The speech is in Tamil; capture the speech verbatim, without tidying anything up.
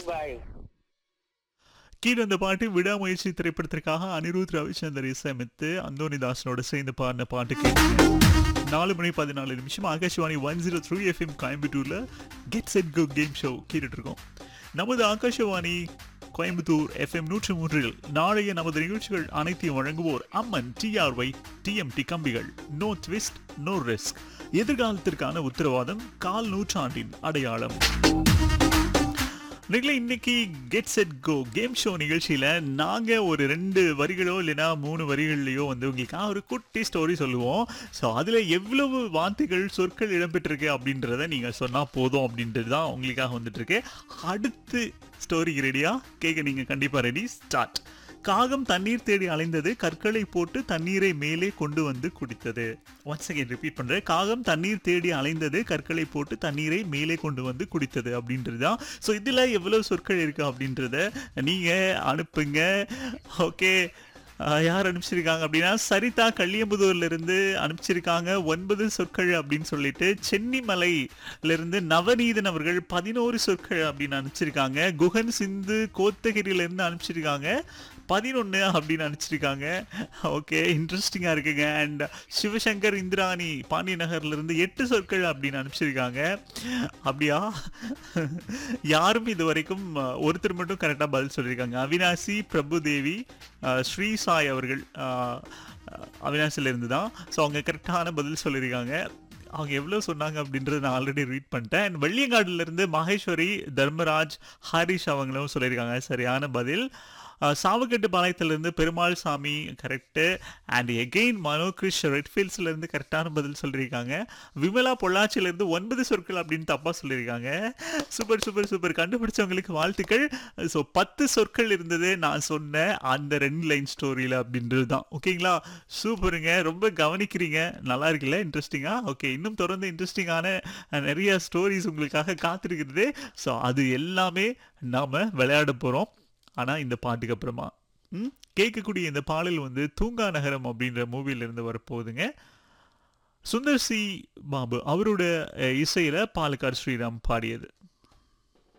பாய். கீழே அந்த பாட்டு விடாமுயற்சி திரைப்படத்திற்காக அனிருத் ரவிச்சந்தர் இசையமைத்து அந்தோனிதாசனோட சேர்ந்து பாடின பாட்டு கேட்டீங்க. நாலு மணி பதினாலு நிமிஷம் Akashvani one zero three FM கோயம்புத்தூர்ல get set go game show கேட்டுட்டு இருக்கோம். நமது ஆகாஷ்வாணி கோயம்புத்தூர் எஃப்எம் நூற்று மூன்றில் நாளைய நமது நிகழ்ச்சிகள் அனைத்தையும் வழங்குவோர் அம்மன் டிஆர்ஒய் டிஎம்டி கம்பிகள். நோ ட்விஸ்ட் நோ ரிஸ்க், எதிர்காலத்திற்கான உத்தரவாதம், கால் நூற்றாண்டின் அடையாளம். நீங்களே இன்னைக்கு get set go game show நிகழ்ச்சியில் நாங்கள் ஒரு ரெண்டு வரிகளோ இல்லைனா மூணு வரிகள்லையோ வந்து உங்களுக்காக ஒரு குட்டி ஸ்டோரி சொல்லுவோம். ஸோ அதில் எவ்வளவு வார்த்தைகள் சொற்கள் இடம்பெற்றிருக்கு அப்படின்றத நீங்கள் சொன்னால் போதும் அப்படின்றது தான் உங்களுக்காக வந்துட்டுருக்கு. அடுத்து ஸ்டோரிக்கு ரெடியாக கேட்க நீங்கள் கண்டிப்பாக ரெடி. ஸ்டார்ட். காகம் தண்ணீர் தேடி அலைந்தது, கற்களை போட்டு தண்ணீரை மேலே கொண்டு வந்து குடித்தது. ஒன்ஸ் அகைன் ரிப்பீட் பண்றேன். காகம் தண்ணீர் தேடி அலைந்தது, கற்களை போட்டு தண்ணீரை மேலே கொண்டு வந்து குடித்தது அப்படின்றது தான். ஸோ இதில் எவ்வளவு சொற்கள் இருக்கு அப்படின்றத நீங்க அனுப்புங்க. ஓகே, யார் அனுப்பிச்சிருக்காங்க அப்படின்னா சரிதா கள்ளியம்புதூர்ல இருந்து அனுப்பிச்சிருக்காங்க. ஒன்பது சொற்கள் அப்படின்னு சொல்லிட்டு. சென்னிமலையில இருந்து நவநீதன் அவர்கள் பதினோரு சொற்கள் அப்படின்னு அனுப்பிச்சிருக்காங்க. குகன் சிந்து கோத்தகிரியில இருந்து அனுப்பிச்சிருக்காங்க பதினொன்னு அப்படின்னு அனுப்பிச்சிருக்காங்க. ஓகே, இன்ட்ரெஸ்டிங்கா இருக்குங்க. அண்ட் சிவசங்கர் இந்திராணி பாண்டிய நகர்ல இருந்து எட்டு சொற்கள் அப்படின்னு அனுப்பிச்சிருக்காங்க. அப்படியா? யாரும் இது வரைக்கும் ஒருத்தர் மட்டும் கரெக்டா பதில் சொல்லியிருக்காங்க. அவினாசி பிரபுதேவி ஸ்ரீ சாய் அவர்கள் அவினாசில இருந்து தான். ஸோ அவங்க கரெக்டான பதில் சொல்லியிருக்காங்க. அவங்க எவ்வளோ சொன்னாங்க அப்படின்றத நான் ஆல்ரெடி ரீட் பண்ணிட்டேன். அண்ட் வெள்ளியங்காடுல இருந்து மகேஸ்வரி தர்மராஜ் ஹரிஷ் அவங்களும் சொல்லியிருக்காங்க சரியான பதில். சாவக்கட்டு பாளையத்திலிருந்து பெருமாள் சாமி கரெக்டு. அண்ட் எகெயின் மனோ கிரிஷ் ரெட்ஃபீல்ட்ஸ்லேருந்து கரெக்டான பதில் சொல்லியிருக்காங்க. விமலா பொள்ளாச்சியிலேருந்து ஒன்பது சொற்கள் அப்படின்னு தப்பாக சொல்லியிருக்காங்க. சூப்பர் சூப்பர் சூப்பர், கண்டுபிடிச்சவங்களுக்கு வாழ்த்துக்கள். ஸோ பத்து சொற்கள் இருந்தது நான் சொன்ன அந்த ரெண்டு லைன் ஸ்டோரியில் அப்படின்றது தான். ஓகேங்களா? சூப்பருங்க, ரொம்ப கவனிக்கிறீங்க, நல்லா இருக்குல்ல, இன்ட்ரெஸ்டிங்காக. ஓகே, இன்னும் தொடர்ந்து இன்ட்ரெஸ்டிங்கான நிறைய ஸ்டோரிஸ் உங்களுக்காக காத்திருக்கிறது. ஸோ அது எல்லாமே நாம் விளையாட போகிறோம். ஆனால் இந்த பாட்டுக்கு அப்புறமா ம் கேட்கக்கூடிய இந்த பாடல் வந்து தூங்கா நகரம் அப்படின்ற மூவிலிருந்து வரப்போகுதுங்க. சுந்தர் சி பாபு அவரோட இசையில் பாலக்காடு ஸ்ரீராம் பாடியது.